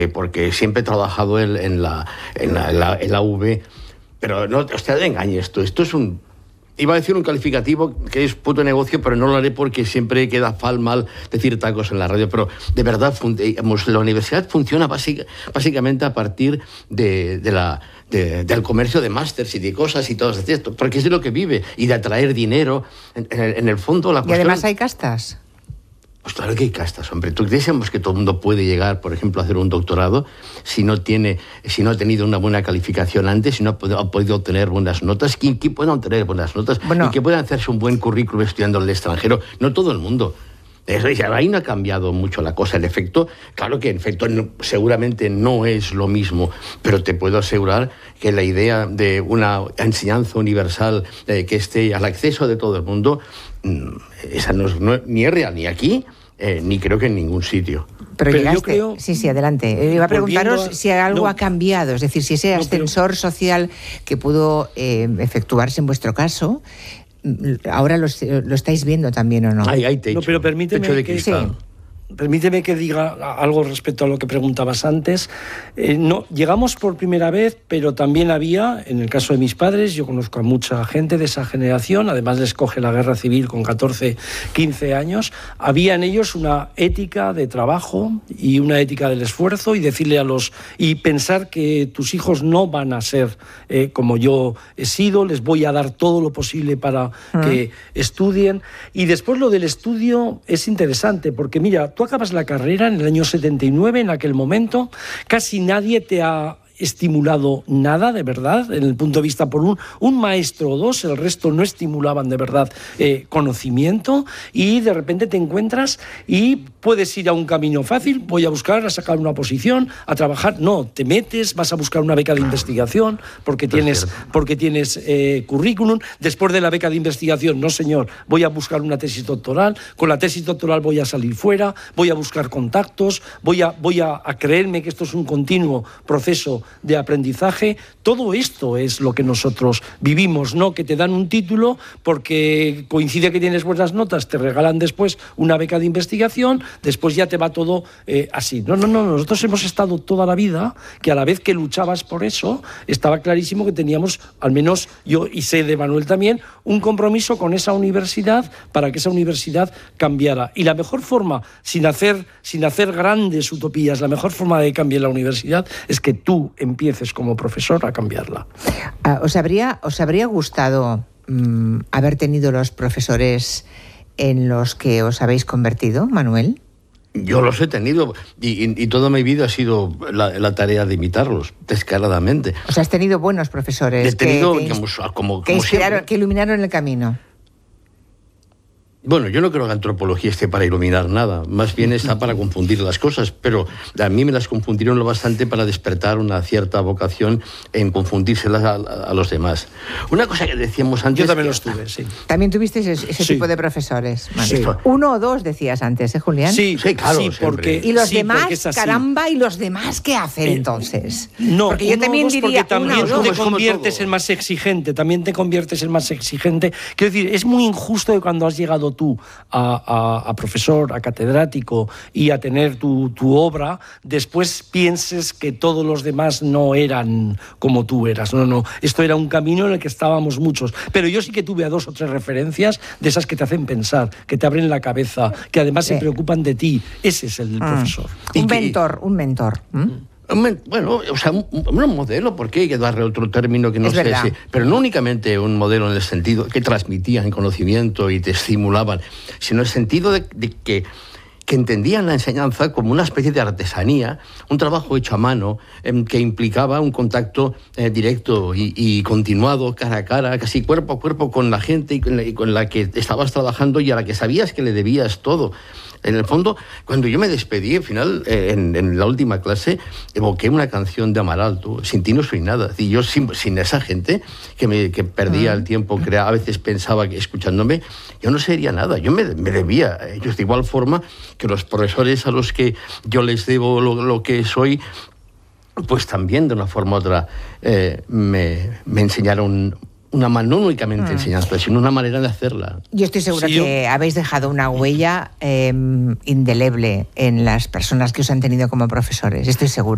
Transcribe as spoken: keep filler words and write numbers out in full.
porque siempre he trabajado en, en, la, en, la, en, la, en la U B, pero no usted engañe esto, esto es un... Iba a decir un calificativo que es puto negocio, pero no lo haré porque siempre queda fal mal decir tacos en la radio. Pero de verdad, digamos, la universidad funciona básica, básicamente a partir de, de la, de, del comercio de másters y de cosas y todo esto, porque es de lo que vive, y de atraer dinero. En, en, el, en el fondo, la cuestión... ¿Y además hay castas? Pues claro que hay castas, hombre. Tú decíamos que todo el mundo puede llegar, por ejemplo, a hacer un doctorado si no tiene, si no ha tenido una buena calificación antes, si no ha podido, ha podido obtener buenas notas. ¿Quién, quién puede obtener buenas notas? Bueno, y que puedan hacerse un buen currículum estudiando en el extranjero. No todo el mundo. Eso, ahí no ha cambiado mucho la cosa. El efecto, claro que en efecto no, seguramente no es lo mismo, pero te puedo asegurar que la idea de una enseñanza universal eh, que esté al acceso de todo el mundo, esa no es, no, ni es real ni aquí, eh, ni creo que en ningún sitio. Pero, pero llegaste... yo creo... Sí, sí, adelante. Iba a preguntaros a... si algo no, ha cambiado, es decir, si ese ascensor no, pero... social que pudo eh, efectuarse en vuestro caso, ahora lo, lo estáis viendo también, ¿o no? Hay, hay techo, no, pero permíteme techo de que... cristal. Sí. Permíteme que diga algo respecto a lo que preguntabas antes. Eh, no, llegamos por primera vez, pero también había, en el caso de mis padres, yo conozco a mucha gente de esa generación, además les coge la guerra civil con catorce, quince años, había en ellos una ética de trabajo y una ética del esfuerzo, y decirle a los y pensar que tus hijos no van a ser eh, como yo he sido, les voy a dar todo lo posible para uh-huh. que estudien. Y después lo del estudio es interesante, porque mira, tú acabas la carrera en el año setenta y nueve, en aquel momento, casi nadie te ha estimulado nada, de verdad, en el punto de vista por un, un maestro o dos, el resto no estimulaban de verdad eh, conocimiento, y de repente te encuentras y puedes ir a un camino fácil, voy a buscar, a sacar una posición, a trabajar, no, te metes, vas a buscar una beca de investigación porque tienes, porque tienes eh, currículum, después de la beca de investigación, no señor, voy a buscar una tesis doctoral, con la tesis doctoral voy a salir fuera, voy a buscar contactos, voy a, voy a, a creerme que esto es un continuo proceso de aprendizaje. Todo esto es lo que nosotros vivimos, no que te dan un título porque coincide que tienes buenas notas, te regalan después una beca de investigación, después ya te va todo eh, así. No, no, no, nosotros hemos estado toda la vida que a la vez que luchabas por eso, estaba clarísimo que teníamos, al menos yo y sé de Manuel también, un compromiso con esa universidad para que esa universidad cambiara. Y la mejor forma, sin hacer, sin hacer grandes utopías, la mejor forma de que cambie la universidad es que tú empieces como profesor a cambiarla. ¿Os habría, os habría gustado mmm, haber tenido los profesores en los que os habéis convertido, Manuel? Yo los he tenido y, y, y toda mi vida ha sido la, la tarea de imitarlos, descaradamente. O sea, has tenido buenos profesores he tenido, que, que, digamos, como, que, como inspiraron, que iluminaron el camino. Bueno, yo no creo que la antropología esté para iluminar nada, más bien está para confundir las cosas, pero a mí me las confundieron lo bastante para despertar una cierta vocación en confundírselas a, a, a los demás. Una cosa que decíamos antes... Yo también los tuve, sí. ¿También tuviste ese, ese sí. tipo de profesores? Sí. Uno o dos decías antes, ¿eh, Julián? Sí, sí, claro. Sí, porque, y los sí, demás, caramba, ¿y los demás qué hacen eh, entonces? No, porque yo también dos, diría... Porque también uno, te dos. conviertes en más exigente, también te conviertes en más exigente. Quiero decir, es muy injusto que cuando has llegado tú a A, a profesor, a catedrático y a tener tu, tu obra, después pienses que todos los demás no eran como tú eras. No, no, esto era un camino en el que estábamos muchos. Pero yo sí que tuve a dos o tres referencias de esas que te hacen pensar, que te abren la cabeza, que además sí. se preocupan de ti. Ese es el ah. profesor. Un mentor, un mentor. ¿Mm? Bueno, o sea, un, un modelo, porque hay que darle otro término que no es sé verdad. si, pero no únicamente un modelo en el sentido que transmitían conocimiento y te estimulaban, sino en el sentido de, de que, que entendían la enseñanza como una especie de artesanía, un trabajo hecho a mano, eh, que implicaba un contacto eh, directo y, y continuado, cara a cara, casi cuerpo a cuerpo con la gente y con la, y con la que estabas trabajando y a la que sabías que le debías todo. En el fondo, cuando yo me despedí, al final, eh, en, en la última clase, evoqué una canción de Amaral, tú, Sin ti no soy nada. Y yo, sin, sin esa gente que, me, que perdía el tiempo, que a veces pensaba que escuchándome, yo no sería nada. Yo me, me debía a ellos de igual forma que los profesores a los que yo les debo lo, lo que soy, pues también de una forma u otra eh, me, me enseñaron una no únicamente mm. enseñanza, sino una manera de hacerla. Yo estoy segura sí, que yo... habéis dejado una huella eh, indeleble en las personas que os han tenido como profesores. Estoy segura.